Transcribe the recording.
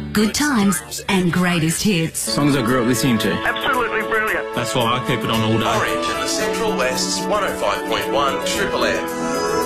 good times and greatest hits. Songs I grew up listening to. Absolutely brilliant. That's why I keep it on all day. Orange in the Central West's 105.1 Triple M.